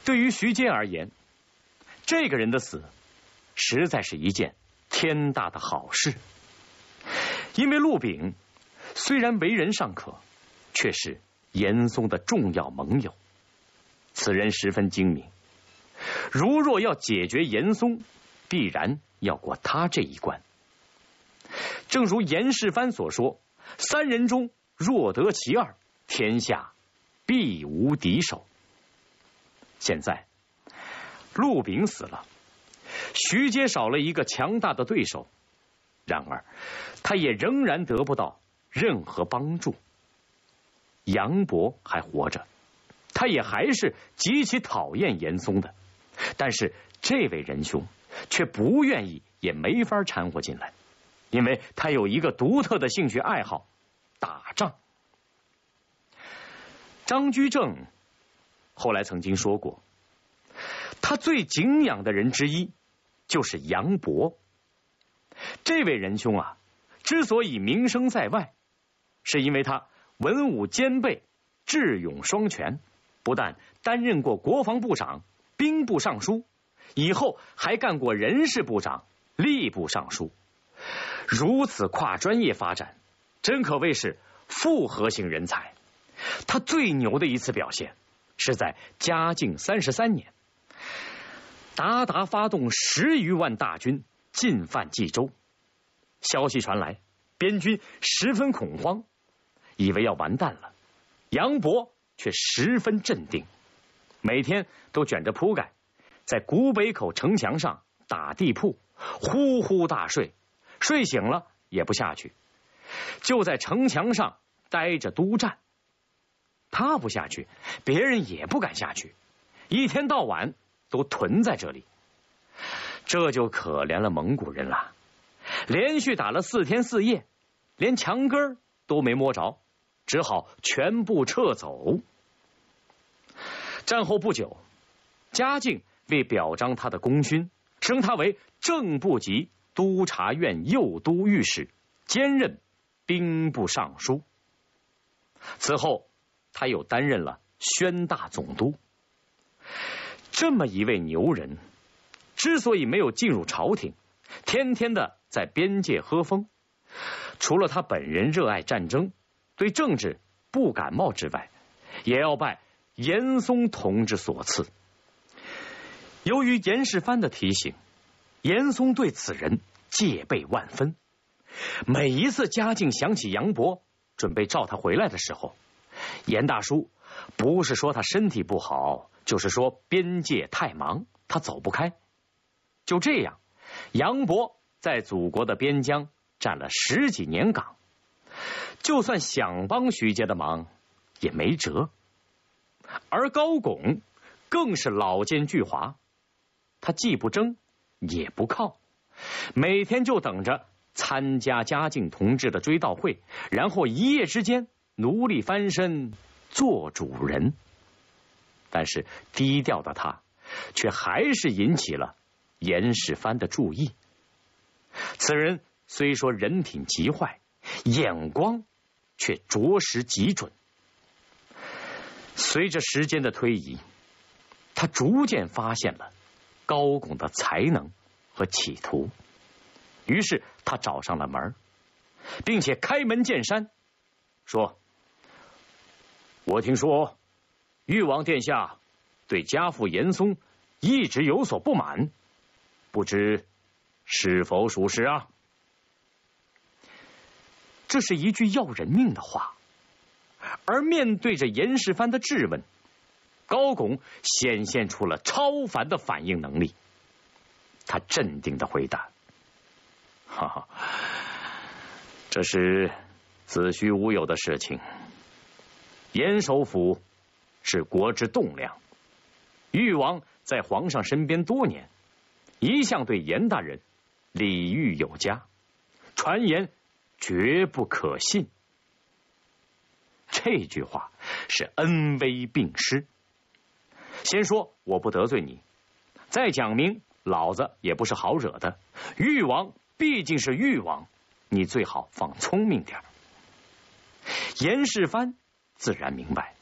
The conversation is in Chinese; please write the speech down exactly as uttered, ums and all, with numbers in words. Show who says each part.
Speaker 1: 对于徐阶而言，这个人的死实在是一件天大的好事。因为陆炳虽然为人尚可，却是严嵩的重要盟友。此人十分精明，如若要解决严嵩，必然要过他这一关。正如严世蕃所说，三人中若得其二，天下必无敌手。现在陆炳死了，徐阶少了一个强大的对手，然而他也仍然得不到任何帮助。杨博还活着，他也还是极其讨厌严嵩的，但是这位仁兄却不愿意也没法掺和进来，因为他有一个独特的兴趣爱好——打仗。张居正后来曾经说过，他最敬仰的人之一就是杨博。这位仁兄啊，之所以名声在外，是因为他文武兼备，智勇双全，不但担任过国防部长、兵部尚书，以后还干过人事部长、吏部尚书。如此跨专业发展，真可谓是复合型人才。他最牛的一次表现是在嘉靖三十三年，鞑靼发动十余万大军进犯冀州。消息传来，边军十分恐慌，以为要完蛋了。杨博却十分镇定，每天都卷着铺盖，在古北口城墙上打地铺，呼呼大睡，睡醒了也不下去，就在城墙上待着督战。他不下去，别人也不敢下去，一天到晚都屯在这里。这就可怜了蒙古人了，连续打了四天四夜，连墙根都没摸着，只好全部撤走。战后不久，嘉靖为表彰他的功勋，升他为正部级督察院右都御史，兼任兵部尚书。此后他又担任了宣大总督。这么一位牛人，之所以没有进入朝廷，天天的在边界喝风，除了他本人热爱战争，对政治不感冒之外，也要拜严嵩同志所赐。由于严世蕃的提醒，严嵩对此人戒备万分。每一次嘉靖想起杨博，准备召他回来的时候，严大叔不是说他身体不好，就是说边界太忙，他走不开。就这样，杨博在祖国的边疆站了十几年岗，就算想帮徐阶的忙也没辙。而高拱更是老奸巨猾，他既不争也不靠，每天就等着参加嘉靖同志的追悼会，然后一夜之间奴隶翻身做主人。但是低调的他却还是引起了严世蕃的注意。此人虽说人品极坏，眼光却着实极准。随着时间的推移，他逐渐发现了高拱的才能和企图，于是他找上了门，并且开门见山说：我听说裕王殿下对家父严嵩一直有所不满，不知是否属实啊？这是一句要人命的话，而面对着严世蕃的质问，高拱显现出了超凡的反应能力。他镇定的回答：哈哈，这是子虚乌有的事情。严首府是国之栋梁，裕王在皇上身边多年，一向对严大人礼遇有加，传言绝不可信。这句话是恩威并施。先说我不得罪你，再讲明老子也不是好惹的，裕王毕竟是裕王，你最好放聪明点。严世蕃自然明白，